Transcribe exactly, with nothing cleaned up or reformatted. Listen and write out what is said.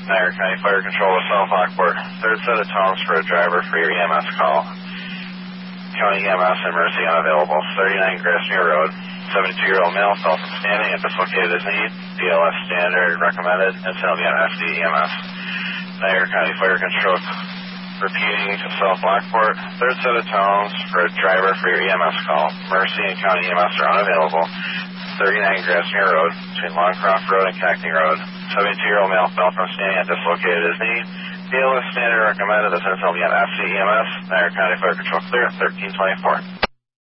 Niagara County Fire Control to South Lockport. Third set of tones for a driver for your E M S call. County E M S and Mercy unavailable. thirty-nine Grasmere Road. seventy-two-year-old male fell from standing and dislocated his knee. B L S standard recommended. Incident on F D E M S. Niagara County Fire Control repeating to South Lockport. Third set of tones for a driver for your E M S call. Mercy and County E M S are unavailable. thirty-nine Grasmere Road between Longcroft Road and Cackney Road. seventy-two-year-old male fell from standing and dislocated his knee. B L S standard recommended. This is F D E M S. Niagara County Fire Control clear. thirteen twenty-four.